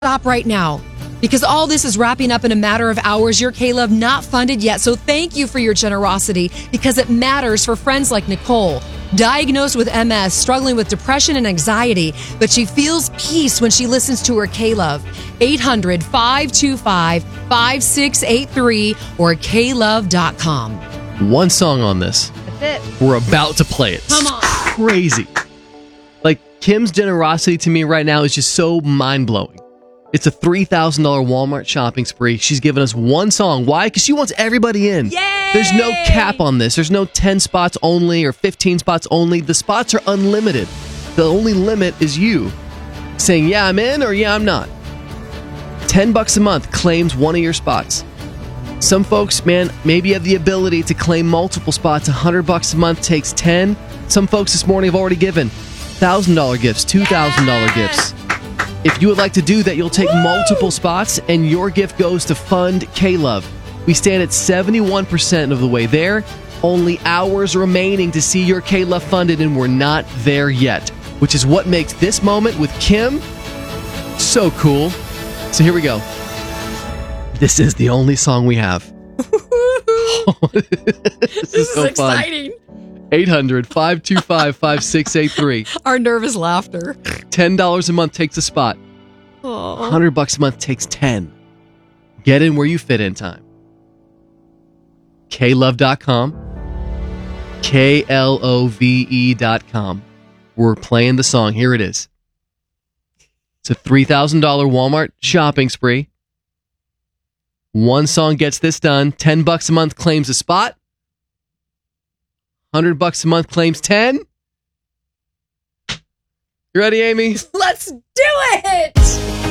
Stop right now. Because all this is wrapping up in a matter of hours. Your K-Love not funded yet. So thank you for your generosity because it matters for friends like Nicole, diagnosed with MS, struggling with depression and anxiety, but she feels peace when she listens to her K-Love. 800-525-5683 or klove.com. One song on this. That's it. We're about to play it. Come on. It's crazy. Like, Kim's generosity to me right now is just so mind-blowing. It's a $3,000 Walmart shopping spree. She's given us one song. Why? Because she wants everybody in. Yay! There's no cap on this. There's no 10 spots only or 15 spots only. The spots are unlimited. The only limit is you saying, yeah, I'm in or yeah, I'm not. $10 a month claims one of your spots. Some folks, man, maybe have the ability to claim multiple spots. $100 a month takes 10. Some folks this morning have already given $1,000 gifts, $2,000 gifts. If you would like to do that, you'll take multiple spots and your gift goes to fund K-Love. We stand at 71% of the way there. Only hours remaining to see your K-Love funded and we're not there yet, which is what makes this moment with Kim so cool. So here we go. This is the only song we have. This is so exciting. 800-525-5683. Our nervous laughter. $10 a month takes a spot. $100 a month takes 10. Get in where you fit in time. klove.com. KLOVE.com. We're playing the song. Here it is. It's a $3,000 Walmart shopping spree. One song gets this done. $10 a month claims a spot. $100 a month claims 10. You ready, Amy? Let's do it!